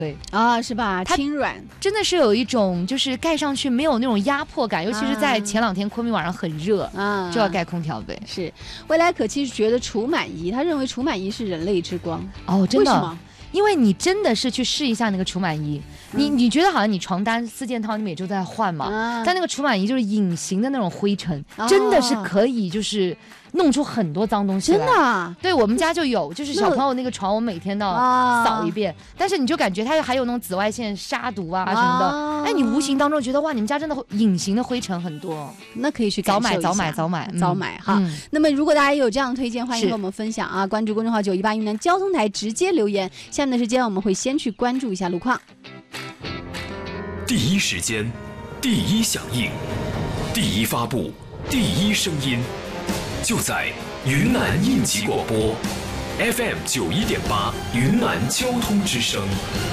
对啊，是吧？轻软， 真的是有一种就是盖上去没有那种压迫感，尤其是在前2天昆明晚上很热就要盖空调被。 是，未来可期觉得除螨仪，他认为除螨仪是人类之光。 哦，真的？ 为什么？ 因为你真的是去试一下那个除螨仪，你觉得好像你床单4件套你每周都在换嘛，但那个除螨仪就是隐形的那种灰尘，真的是可以就是弄出很多脏东西来。 真的啊？ 对，我们家就有，就是小朋友那个床我每天都要扫一遍，但是你就感觉它还有那种紫外线杀毒啊什么的，哎，你无形当中觉得哇，你们家真的隐形的灰尘很多， 那可以去早买哈。 那么如果大家有这样的推荐，欢迎和我们分享啊！关注公众号918云南交通台，直接留言。下面的时间我们会先去关注一下路况。 第一时间，第一响应，第一发布，第一声音，就在云南应急广播 FM 91.8云南交通之声。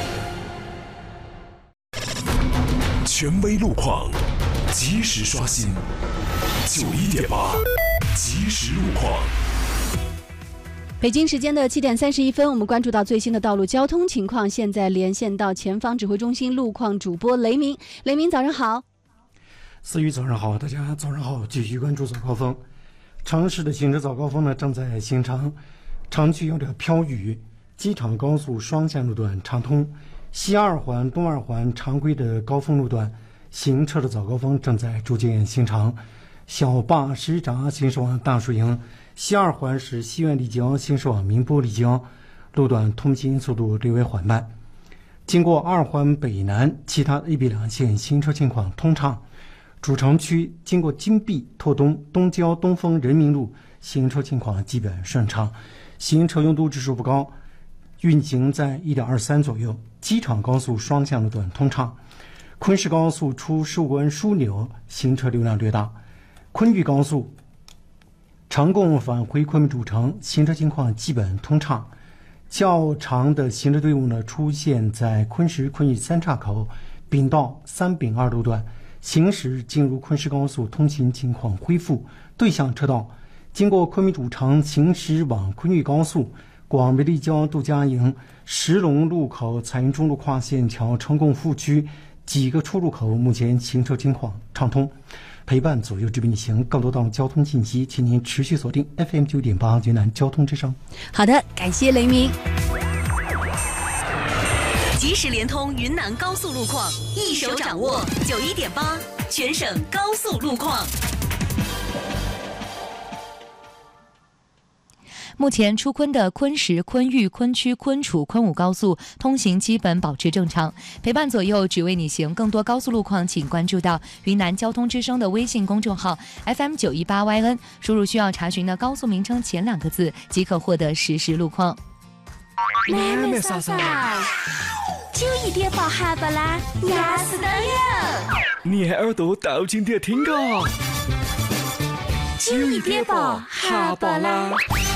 权威路况，及时刷新91.8即时路况。 北京时间的7点31分，我们关注到最新的道路交通情况。现在连线到前方指挥中心路况主播雷鸣。雷鸣，早上好。 思雨，早上好，大家早上好。继续关注早高峰。长时的行车早高峰呢，正在形成，长区有点飘雨。机场高速双线路段畅通，西2环、东2环常规的高峰路段行车的早高峰正在逐渐形成。小坝石闸行驶往大树营，西2环是西苑丽江行驶往宁波丽江，路段通行速度略微缓慢。经过2环北南，其他 AB2线行车情况通畅。主城区经过金碧、拓东、东郊、东风、人民路，行车情况基本顺畅，行车拥堵指数不高，运行在 1.23 左右。机场高速双向路段通畅。昆石高速出寿关枢纽，行车流量略大。昆玉高速常贡返回昆明主城，行车情况基本通畅。较长的行车队伍呢出现在昆石昆玉3岔口、丙道3丙2路段，行驶进入昆石高速通行情况恢复，对向车道经过昆明主城行驶往昆玉高速、广美丽江度假营、石龙路口、彩云中路跨线桥、成贡副区几个出入口目前行车情况畅通。陪伴左右之并行，更多道路交通信息，请您持续锁定 FM 9.8云南交通之声。 好的，感谢雷鸣。 即时联通云南高速路况，一手掌握91.8全省高速路况。 目前出昆的昆石、昆玉、昆曲、昆楚、昆武高速通行基本保持正常，陪伴左右只为你行。更多高速路况请关注到云南交通之声的微信公众号 FM918YN， 输入需要查询的高速名称前2个字即可获得实时路况。 妹妹嫂嫂，91.8哈巴拉压死的哟！ 你耳朵倒进点听个 91.8哈巴拉。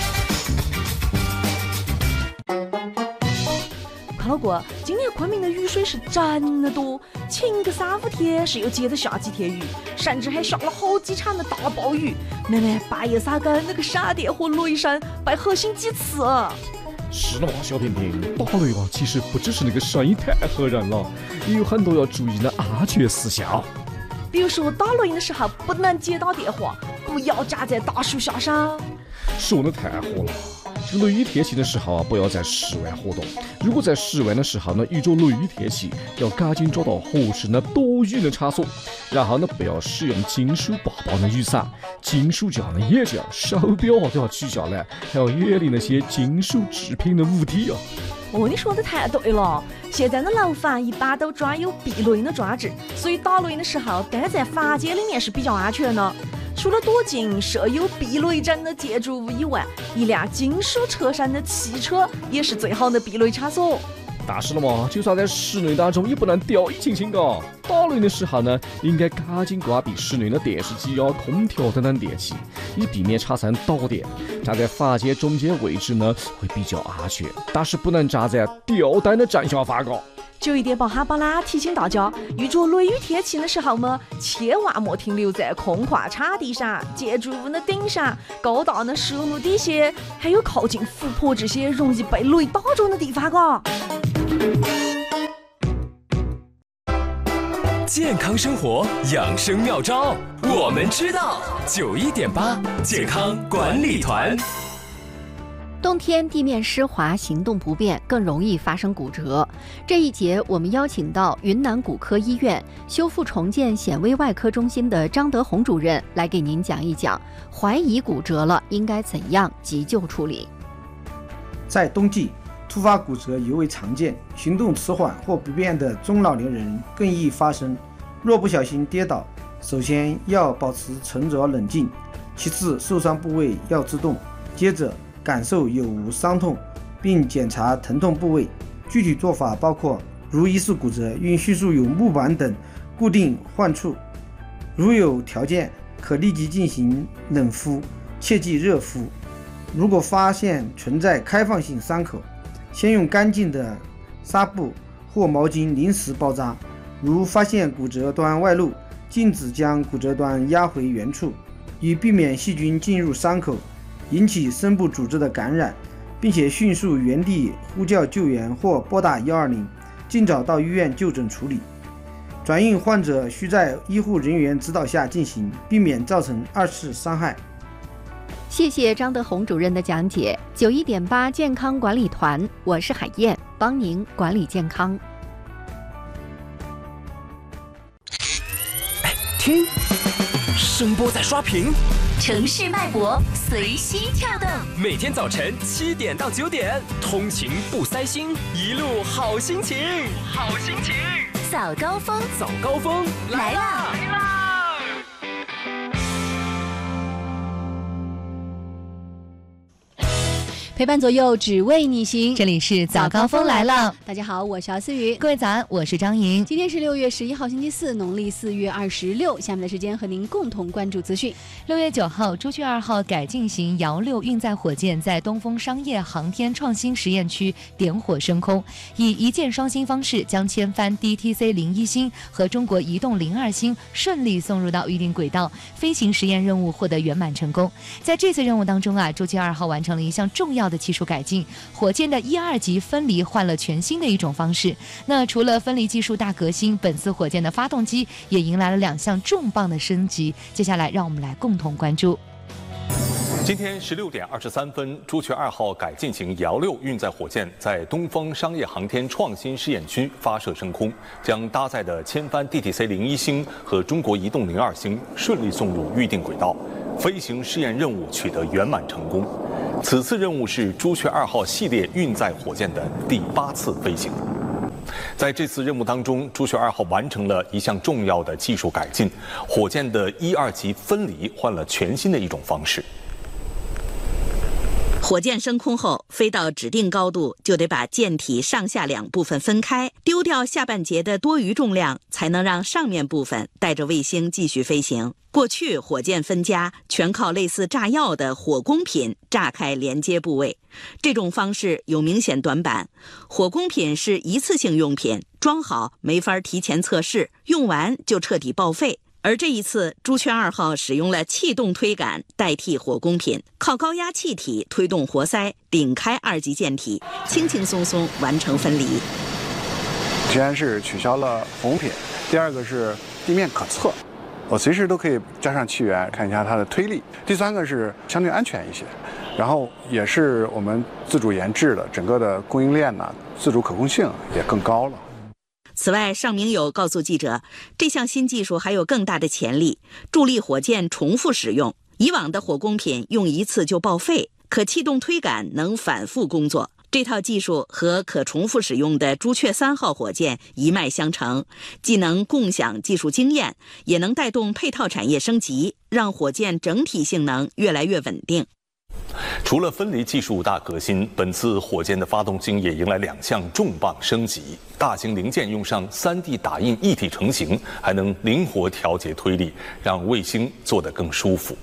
老哥，今年昆明的雨水是真的多，前个3、5天是又接着下几天雨，甚至还下了好几场的大暴雨。妹妹半夜3更，那个闪电和雷声被吓醒几次。 是的嘛，小平平，打雷啊，其实不只是那个声音太吓人了，也有很多要注意的安全事项。 比如说打雷的时候不能接到电话，不要站在大树下上。 说的太火了。这个雷雨天气的时候啊，不要在室外活动。如果在室外的时候呢，遇着雷雨天气，要赶紧找到合适的躲雨的场所。然后呢，不要使用金属把把的雨伞，金属架的眼镜、手表啊都要取下来，还要远离那些金属制品的物体啊。 哦，你说的太对了！现在的楼房一般都装有避雷的装置，所以打雷的时候待在房间里面是比较安全的。除了躲进设有避雷针的建筑物以外，一辆金属车身的汽车也是最好的避雷场所。 但是了嘛，就算在室内当中也不能掉以轻心啊！打雷的时候呢，应该赶紧关闭室内的电视机啊、空调等等电器，以避免产生导电。站在房间中间位置呢，会比较安全，但是不能站在吊灯的正下方啊。 91.8哈巴拉提醒大家，遇着雷雨天气的时候嘛，千万莫停留在空旷场地上、建筑物的顶上、高大的树木底下，还有靠近湖泊这些容易被雷打中的地方啊。 健康生活养生妙招，我们知道。91.8健康管理团。 冬天地面湿滑，行动不便，更容易发生骨折。这一节我们邀请到云南骨科医院修复重建显微外科中心的张德宏主任来给您讲一讲，怀疑骨折了应该怎样急救处理。 在冬季，突发骨折尤为常见，行动迟缓或不便的中老年人更易发生。若不小心跌倒，首先要保持沉着冷静，其次受伤部位要自动，接着感受有无伤痛，并检查疼痛部位。具体做法包括：如疑似骨折，应迅速有木板等固定患处，如有条件可立即进行冷敷，切忌热敷。如果发现存在开放性伤口，先用干净的纱布或毛巾临时包扎。如发现骨折端外露，禁止将骨折端压回原处，以避免细菌进入伤口，引起深部组织的感染，并且迅速原地呼叫救援或拨打120，尽早到医院就诊处理。转运患者需在医护人员指导下进行，避免造成二次伤害。 谢谢张德宏主任的讲解。91.8健康管理团，我是海燕，帮您管理健康。 听，声波在刷屏， 城市脉搏随心跳动。 每天早晨7点到9点，通勤不塞心，一路好心情，好心情。 早高峰， 早高峰来啦！ 来啦！ 陪伴左右，只为你行。 这里是早高峰来了， 大家好，我是姚思雨。 各位早安，我是张莹。 今天是6月11号星期四，农历4月26。下面的时间和您共同关注资讯。 6月9号，朱雀2号改进型遥6运载火箭在东风商业航天创新实验区点火升空，以一箭双星方式将千帆 DTC-01 星和中国移动02星顺利送入到预定轨道，飞行实验任务获得圆满成功。在这次任务当中朱雀2号完成了一项重要的技术改进，火箭的1、2级分离换了全新的一种方式。那除了分离技术大革新，本次火箭的发动机也迎来了2项重磅的升级。接下来让我们来共同关注。 今天16点23分，朱雀2号改进型遥6运载火箭在东风商业航天创新试验区发射升空，将搭载的千帆 DTC-01 星和中国移动02星顺利送入预定轨道，飞行试验任务取得圆满成功。此次任务是朱雀2号系列运载火箭的第8次飞行。在这次任务当中，朱雀2号完成了一项重要的技术改进，火箭的1、2级分离换了全新的一种方式。 火箭升空后，飞到指定高度就得把舰体上下2部分分开，丢掉下半截的多余重量，才能让上面部分带着卫星继续飞行。过去火箭分家全靠类似炸药的火工品炸开连接部位，这种方式有明显短板。火工品是一次性用品，装好没法提前测试，用完就彻底报废。而这一次，朱雀2号使用了气动推杆代替火工品，靠高压气体推动活塞顶开2级舰体，轻轻松松完成分离。 既然是取消了火工品，第二个是地面可测，我随时都可以加上气源看一下它的推力。第三个是相对安全一些，然后也是我们自主研制的，整个的供应链呢，自主可控性也更高了。 此外，尚明友告诉记者，这项新技术还有更大的潜力，助力火箭重复使用。以往的火工品用一次就报废，可气动推杆能反复工作。这套技术和可重复使用的朱雀3号火箭一脉相承，既能共享技术经验，也能带动配套产业升级，让火箭整体性能越来越稳定。 除了分离技术大革新，本次火箭的发动机也迎来2项重磅升级。大型零件用上 3D 打印一体成型，还能灵活调节推力，让卫星做得更舒服。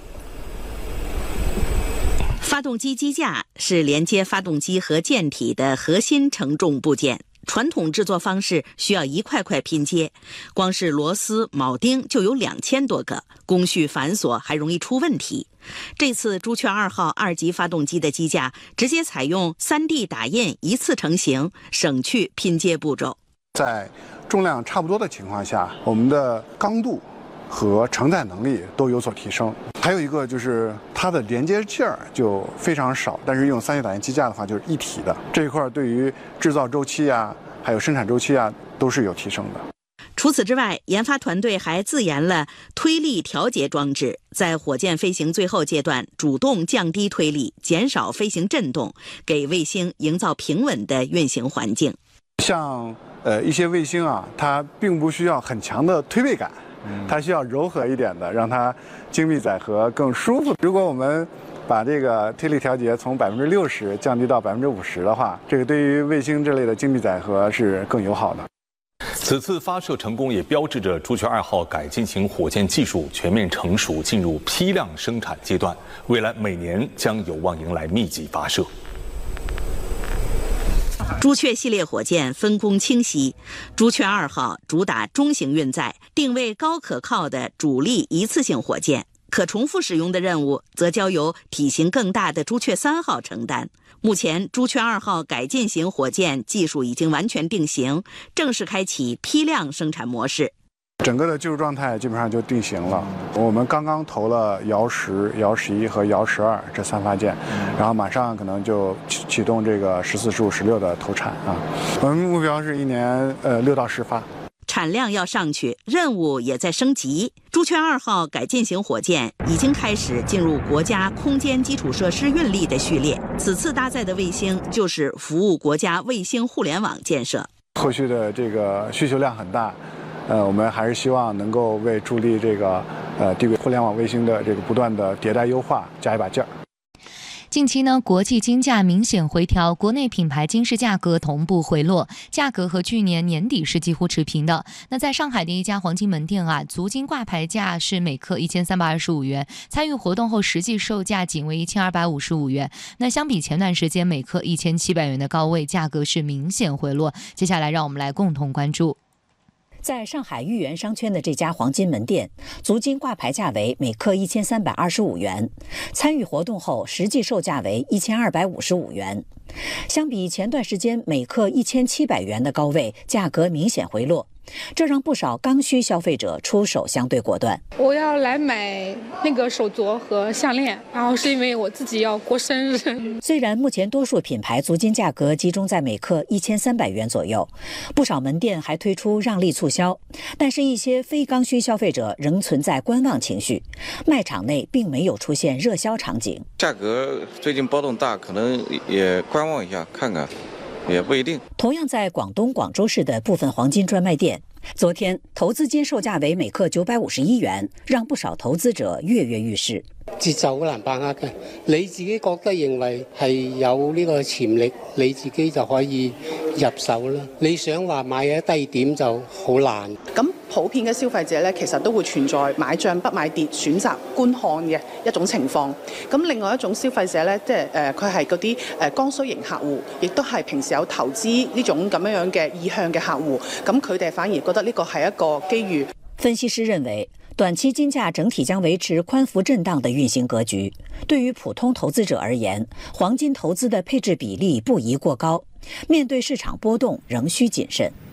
发动机机架是连接发动机和舰体的核心承重部件。传统制作方式需要一块块拼接，光是螺丝、铆钉就有2000多个，工序繁琐，还容易出问题。这次朱雀2号2级发动机的机架直接采用 3D 打印一次成型，省去拼接步骤。 在重量差不多的情况下，我们的刚度和承载能力都有所提升。还有一个就是它的连接件儿就非常少，但是用三角打印机架的话就是一体的，这一块对于制造周期啊，还有生产周期啊都是有提升的。 除此之外，研发团队还自研了推力调节装置，在火箭飞行最后阶段主动降低推力，减少飞行震动，给卫星营造平稳的运行环境。 像一些卫星啊，它并不需要很强的推背感，它需要柔和一点的，让它精密载荷更舒服。如果我们把这个推力调节从60%降低到50%的话，这个对于卫星这类的精密载荷是更友好的。 此次发射成功也标志着朱雀2号改进型火箭技术全面成熟，进入批量生产阶段。未来每年将有望迎来密集发射。 朱雀系列火箭分工清晰，朱雀2号主打中型运载，定位高可靠的主力一次性火箭。可重复使用的任务则交由体型更大的朱雀3号承担。目前，朱雀2号改进型火箭技术已经完全定型，正式开启批量生产模式。 整个的技术状态基本上就定型了。我们刚刚投了遥10、遥11和遥12这3发箭，然后马上可能就启动这个14、15、16的投产啊。我们目标是1年6到10发。 产量要上去，任务也在升级。朱雀2号改进型火箭已经开始进入国家空间基础设施运力的序列。此次搭载的卫星就是服务国家卫星互联网建设。 后续的这个需求量很大，我们还是希望能够为助力这个地轨互联网卫星的这个不断的迭代优化加一把劲儿。 近期呢，国际金价明显回调，国内品牌金饰价格同步回落，价格和去年年底是几乎持平的。那在上海的一家黄金门店啊，足金挂牌价是每克1325元，参与活动后实际售价仅为1255元。那相比前段时间每克1700元的高位，价格是明显回落。接下来让我们来共同关注。 在上海豫园商圈的这家黄金门店，足金挂牌价为每克1325元，参与活动后实际售价为1255元。相比前段时间每克1700元的高位，价格明显回落，这让不少刚需消费者出手相对果断。 我要来买那个手镯和项链，然后是因为我自己要过生日。 虽然目前多数品牌足金价格集中在每克1300元左右，不少门店还推出让利促销，但是一些非刚需消费者仍存在观望情绪，卖场内并没有出现热销场景。 价格最近波动大，可能也观望一下看看，也不一定。 同样在广东广州市的部分黄金专卖店，昨天投资金售價為每克951元，讓不少投資者躍躍欲試。 節奏好難把握嘅，你自己覺得認為係有呢個潛力，你自己就可以入手啦。你想話買喺低點就好難。 咁普遍嘅消費者咧，其實都會存在買漲不買跌，選擇觀看嘅一種情況。咁另外一種消費者咧，即係佢係嗰啲剛需型客戶，亦都係平時有投資呢種咁樣嘅意向嘅客戶，咁佢哋反而覺得呢個係一個機遇。 分析師認為，短期金價整體將維持寬幅震盪的運行格局。對於普通投資者而言，黃金投資的配置比例不宜過高，面對市場波動仍需謹慎。